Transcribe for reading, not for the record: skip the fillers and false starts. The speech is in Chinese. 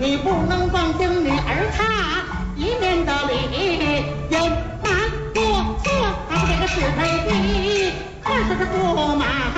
你不能光盯女儿她，一面的理隐瞒不做，他这个是非的，可是不瞒。